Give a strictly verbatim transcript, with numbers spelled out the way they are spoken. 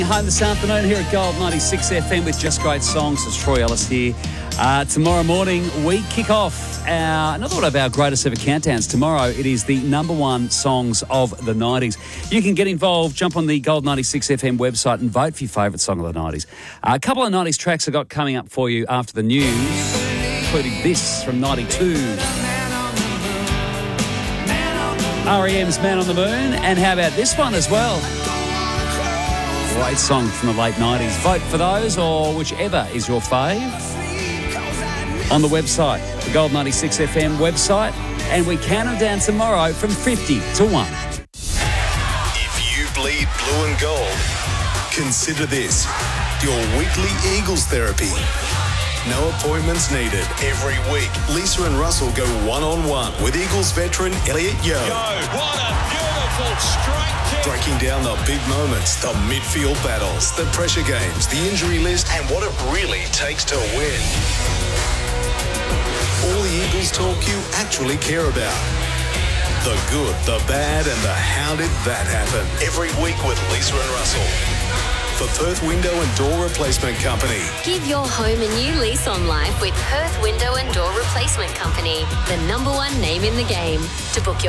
Home this afternoon here at Gold ninety-six F M with Just Great Songs. It's Troy Ellis here. Uh, tomorrow morning, we kick off our, another one of our greatest ever countdowns. Tomorrow, it is the number one songs of the nineties. You can get involved, jump on the Gold ninety-six F M website and vote for your favourite song of the nineties. Uh, a couple of nineties tracks I got coming up for you after the news, including this from ninety-two. R E M's Man on the Moon, and how about this one as well? Great song from the late nineties. Vote for those or whichever is your fave on the website, the Gold ninety-six F M website, and we count them down tomorrow from fifty to one. If you bleed blue and gold, consider this your weekly Eagles therapy. No appointments needed. Every week, Lisa and Russell go one-on-one with Eagles veteran Elliot Yeo. Yo, what a beautiful straight kick. Breaking down the big moments, the midfield battles, the pressure games, the injury list, and what it really takes to win. All the Eagles talk you actually care about. The good, the bad, and the how did that happen. Every week with Lisa and Russell. For Perth Window and Door Replacement Company. Give your home a new lease on life with Perth Window and Door Replacement Company, the number one name in the game. To book your